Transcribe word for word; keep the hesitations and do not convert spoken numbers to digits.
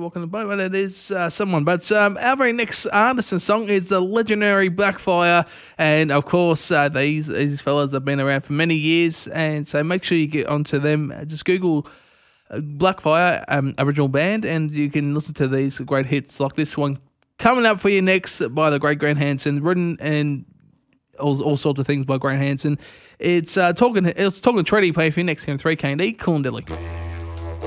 walking the boat, but it is uh, someone. But um, our very next artist and song is the legendary Blackfire, and of course uh, these these fellas have been around for many years, and so make sure you get onto them. Just Google uh, Blackfire um, original band, and you can listen to these great hits like this one coming up for you next by the great Grant Hansen, written and all, all sorts of things by Grant Hansen. It's uh, talking it's talking treaty play for you next here in three K and D, Cool and Dilly.